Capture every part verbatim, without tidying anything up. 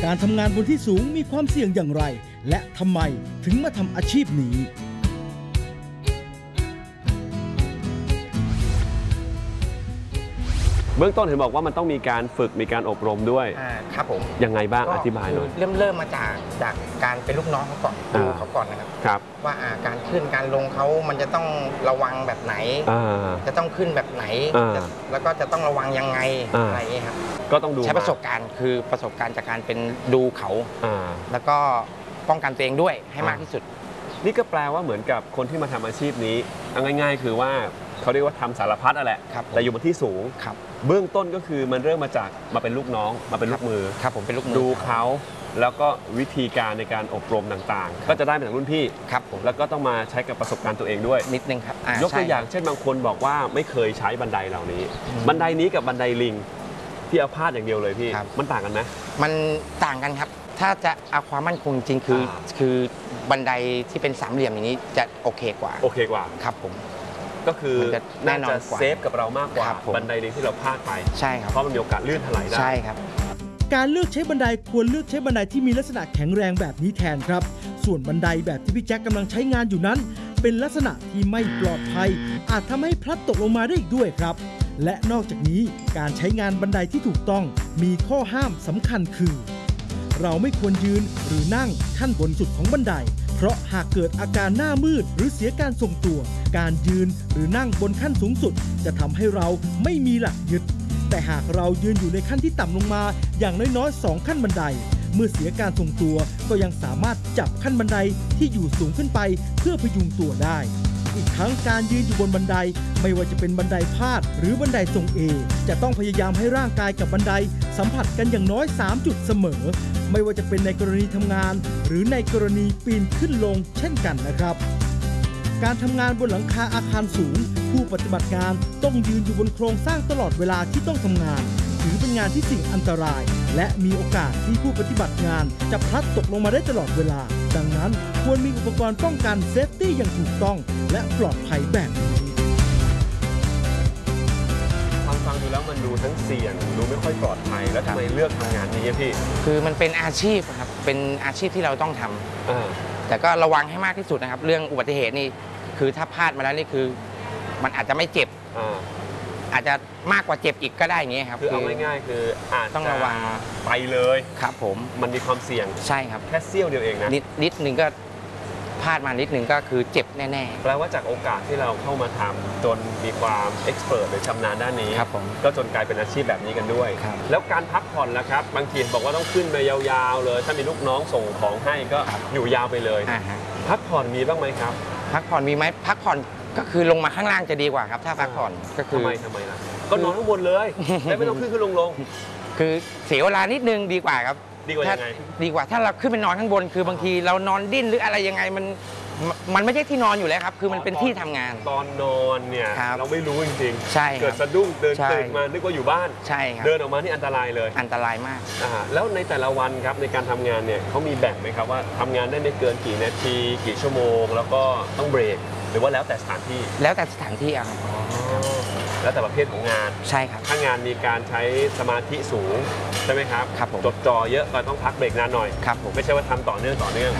การทำงานบนที่สูงมีความเสี่ยงอย่างไรและทำไมถึงมาทำอาชีพนี้เบื้องต้นเห็นบอกว่ามันต้องมีการฝึกมีการอบรมด้วยครับผมยังไงบ้างอธิบายหน่อยเริ่มเริ่มมาจากจากการเป็นลูกน้องเขาก่อนดูเขาก่อนนะครับครับว่าการขึ้นการลงเขามันจะต้องระวังแบบไหนจะต้องขึ้นแบบไหนแล้วก็จะต้องระวังยังไงอะไรอย่างนี้ครับก็ต้องดูใช้ประสบการณ์คือประสบการณ์จากการเป็นดูเขาแล้วก็ป้องกันตัวเองด้วยให้มากที่สุดนี่ก็แปลว่าเหมือนกับคนที่มาทำอาชีพนี้ง่ายๆคือว่าเขาเรียกว่าทำสารพัดนั่นแหละแต่อยู่บนที่สูงเบื้องต้นก็คือมันเริ่มมาจากมาเป็นลูกน้องมาเป็นลูกมือครับผมเป็นลูกมือดูเขาแล้วก็วิธีการในการอบรมต่างๆก็จะได้มาจากรุ่นพี่ครับผมแล้วก็ต้องมาใช้กับประสบการณ์ตัวเองด้วยนิดนึงครับยกตัวอย่างเช่นบางคนบอกว่าไม่เคยใช้บันไดเหล่านี้บันไดนี้กับบันไดลิงที่เอาพาดอย่างเดียวเลยพี่มันต่างกันไหมมันต่างกันครับถ้าจะเอาความมั่นคงจริงคือคือบันไดที่เป็นสามเหลี่ยมอย่างนี้จะโอเคกว่าโอเคกว่าครับผมก็คือน่าจะเซฟกับเรามากกว่าบันไดลิงที่เราพลาดไปใช่ครับเพราะมันมีโอกาสลื่นถลายได้ใช่ครับการเลือกใช้บันไดควรเลือกใช้บันไดที่มีลักษณะแข็งแรงแบบนี้แทนครับส่วนบันไดแบบที่พี่แจ็คกำลังใช้งานอยู่นั้นเป็นลักษณะที่ไม่ปลอดภัยอาจทำให้พลัดตกลงมาได้อีกด้วยครับและนอกจากนี้การใช้งานบันไดที่ถูกต้องมีข้อห้ามสำคัญคือเราไม่ควรยืนหรือนั่งขั้นบนสุดของบันไดเพราะหากเกิดอาการหน้ามืดหรือเสียการทรงตัวการยืนหรือนั่งบนขั้นสูงสุดจะทำให้เราไม่มีหลักยึดแต่หากเรายืนอยู่ในขั้นที่ต่ำลงมาอย่างน้อยๆสองขั้นบันไดเมื่อเสียการทรงตัวก็ยังสามารถจับขั้นบันไดที่อยู่สูงขึ้นไปเพื่อพยุงตัวได้อีกทั้งการยืนอยู่บนบันไดไม่ว่าจะเป็นบันไดพาดหรือบันไดทรงเอจะต้องพยายามให้ร่างกายกับบันไดสัมผัสกันอย่างน้อยสามจุดเสมอไม่ว่าจะเป็นในกรณีทำงานหรือในกรณีปีนขึ้นลงเช่นกันนะครับการทำงานบนหลังคาอาคารสูงผู้ปฏิบัติงานต้องยืนอยู่บนโครงสร้างตลอดเวลาที่ต้องทำงานถือเป็นงานที่เสี่ยงอันตรายและมีโอกาสที่ผู้ปฏิบัติงานจะพลัดตกลงมาได้ตลอดเวลาดังนั้นควรมีอุปกรณ์ป้องกันเซฟตี้อย่างถูกต้องและปลอดภัยแบบนี้ฟังฟังดูแล้วมันดูทั้งเสี่ยงดูไม่ค่อยปลอดภัยแล้วทำไมเลือกทำงานนี้พี่คือมันเป็นอาชีพครับเป็นอาชีพที่เราต้องทำแต่ก็ระวังให้มากที่สุดนะครับเรื่องอุบัติเหตุนี่คือถ้าพลาดมาแล้วนี่คือมันอาจจะไม่เจ็บอาจจะมากกว่าเจ็บอีกก็ได้อย่างเงี้ยครับคือเอาง่ายๆคืออาจต้องระวังไปเลยครับผมมันมีความเสี่ยงใช่ครับแค่เสี้ยวเดียวเองนะนิดนิดนึงก็พลาดมานิดนึงก็คือเจ็บแน่ๆแปลว่าจากโอกาสที่เราเข้ามาทำจนมีความเอ็กซ์เพรสหรือชำนาญด้านนี้ครับผมก็จนกลายเป็นอาชีพแบบนี้กันด้วยแล้วการพักผ่อนล่ะครับบางทีบอกว่าต้องขึ้นไปยาวๆเลยถ้ามีลูกน้องส่งของให้ก็อยู่ยาวไปเลยพักผ่อนมีบ้างไหมครับพักผ่อนมีไหมพักผ่อนก็คือลงมาข้างล่างจะดีกว่าครับถ้าพักผ่อนก็คือทำไมทำไมล่ะก็นอนข้างบนเลยไม่ต้องขึ้นขึ้นลงลงคือเสียเวลานิดนึงดีกว่าครับดีกว่ายังไงดีกว่าถ้าเราขึ้นไปนอนข้างบนคือบางทีเรานอนดิ้นหรืออะไรยังไงมันมันไม่ใช่ที่นอนอยู่แล้วครับคือมันเป็นที่ทำงานตอนนอนเนี่ยเราไม่รู้จริงๆใช่เกิดสะดุ้งเดินตื่นมานึกว่าอยู่บ้านใช่ครับเดินออกมานี่อันตรายเลยอันตรายมากแล้วในแต่ละวันครับในการทำงานเนี่ยเขามีแบ่งไหมครับว่าทำงานได้ไม่เกินกี่นาทีกี่ชั่วโมงแล้วก็ต้องเบรกหรือว่าแล้วแต่สถานที่แล้วแต่สถานที่ครับแล้วแต่ประเภทของงานใช่ครับถ้างานมีการใช้สมาธิสูงใช่ไหมครับครับผมจดจ่อเยอะก็ต้องพักเบรกนานหน่อยครับผมไม่ใช่ว่าทำต่อเนื่องต่อเนื่อง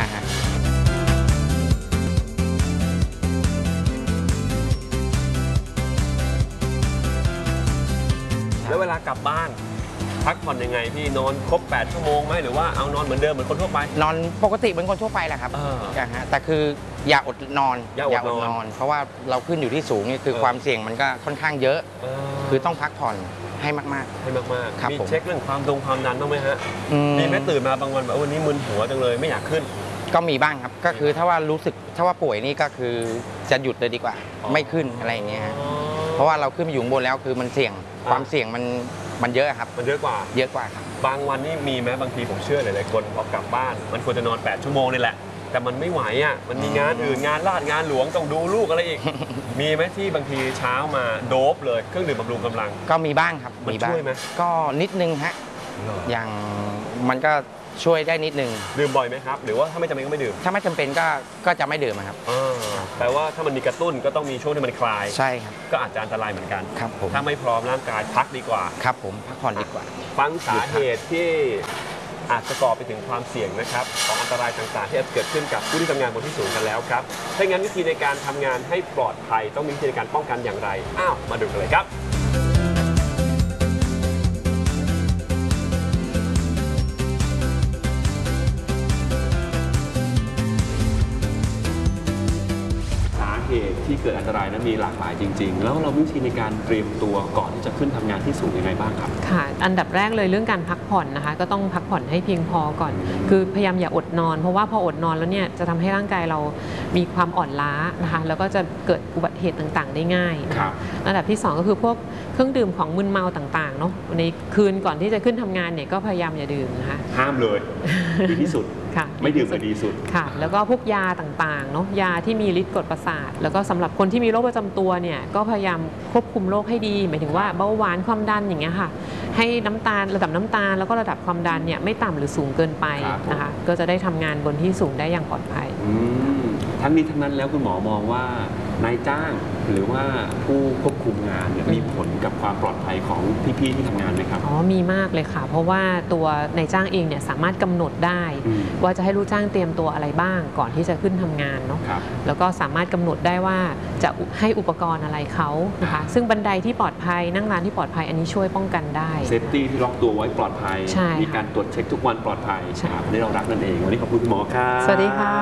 แล้วเวลากลับบ้านพักผ่อนยังไงพี่นอนครบแปดชั่วโมงไหมหรือว่าเอานอนเหมือนเดิมเหมือนคนทั่วไปนอนปกติเหมือนคนทั่วไปแหละครับแต่คืออย่าอดนอนอย่าอดนอนเพราะว่าเราขึ้นอยู่ที่สูงนี่คือความเสี่ยงมันก็ค่อนข้างเยอะคือต้องพักผ่อนให้มากๆให้มากๆมีเช็คเรื่องความดงความดันบ้างไหมฮะมีไหมตื่นมาบางวันแบบวันนี้มึนหัวจังเลยไม่อยากขึ้นก็มีบ้างครับก็คือถ้าว่ารู้สึกถ้าว่าป่วยนี่ก็คือจะหยุดเลยดีกว่าไม่ขึ้นอะไรอย่างเงี้ยเพราะว่าเราขึ้นไปอยู่บนแล้วคือมันเสี่ยงความเสี่ยงมันมันเยอะครับมันเยอะกว่าเยอะกว่าครับบางวันนี่มีไหมบางทีผมเชื่อหลายๆคนพอกลับบ้านมันควรจะนอนแปดชั่วโมงนี่แหละแต่มันไม่ไหวอ่ะมันมีงานอื่นงานราชงานหลวงต้องดูลูกอะไรอีกมีไหมที่บางทีเช้ามาโดบเลยเครื่องดื่มบำรุงกำลังก็มีบ้างครับมีช่วยไหมก็นิดนึงฮะอย่างมันก็ช่วยได้นิดนึงดื่มบ่อยไหมครับหรือว่าถ้าไม่จำเป็นก็ไม่ดื่มถ้าไม่จำเป็นก็ก็จะไม่ดื่มครับแปลว่าถ้ามันมีกระตุ้นก็ต้องมีช่วงที่มันคลายใช่ครับก็อาจจะอันตรายเหมือนกันครับผมถ้าไม่พร้อมร่างกายพักดีกว่าครับผมพักผ่อนดีกว่าฟังสาเหตุที่อาจจะก่อไปถึงความเสี่ยงนะครับของอันตรายต่างๆที่อาจเกิดขึ้นกับผู้ที่ทำงานบนที่สูงกันแล้วครับถ้างั้นวิธีในการทำงานให้ปลอดภัยต้องมีวิธีในการป้องกันอย่างไรอ้าวมาดูกันเลยครับเหตุที่เกิดอันตรายนั้นมีหลากหลายจริงๆแล้วเรามีวิธีในการเตรียมตัวก่อนที่จะขึ้นทำงานที่สูงยังไงบ้างครับค่ะอันดับแรกเลยเรื่องการพักผ่อนนะคะก็ต้องพักผ่อนให้เพียงพอก่อนคือพยายามอย่าอดนอนเพราะว่าพออดนอนแล้วเนี่ยจะทำให้ร่างกายเรามีความอ่อนล้านะคะแล้วก็จะเกิดอุบัติเหตุต่างๆได้ง่ายนะคะอันดับที่สองก็คือพวกเครื่องดื่มของมึนเมาต่างๆเนาะในคืนก่อนที่จะขึ้นทำงานเนี่ยก็พยายามอย่าดื่มนะคะห้ามเลยดีที่สุดไม่ดื่มจะดีสุดค่ะแล้วก็พวกยาต่างๆเนาะยาที่มีฤทธิ์กดประสาทแล้วก็สำหรับคนที่มีโรคประจำตัวเนี่ยก็พยายามควบคุมโรคให้ดีหมายถึงว่าเบาหวานความดันอย่างเงี้ยค่ะให้น้ำตาลระดับน้ำตาลแล้วก็ระดับความดันเนี่ยไม่ต่ำหรือสูงเกินไปนะคะก็จะได้ทำงานบนที่สูงได้อย่างปลอดภัยทั้งนี้ทั้งนั้นแล้วคุณหมอมองว่านายจ้างหรือว่าผู้ควบคุมงานมีผลกับความปลอดภัยของพี่ๆที่ทำงานไหมครับอ๋อมีมากเลยค่ะเพราะว่าตัวนายจ้างเองเนี่ยสามารถกำหนดได้ว่าจะให้ลูกจ้างเตรียมตัวอะไรบ้างก่อนที่จะขึ้นทำงานเนาะแล้วก็สามารถกำหนดได้ว่าจะให้อุปกรณ์อะไรเขานะคะซึ่งบันไดที่ปลอดภัยนั่งร้านที่ปลอดภัยอันนี้ช่วยป้องกันได้เซฟตี้ที่ล็อกตัวไว้ปลอดภัยมีการตรวจเช็คทุกวันปลอดภัยนี่เรารักนั่นเองวันนี้ขอบคุณคุณหมอครับสวัสดีค่ะ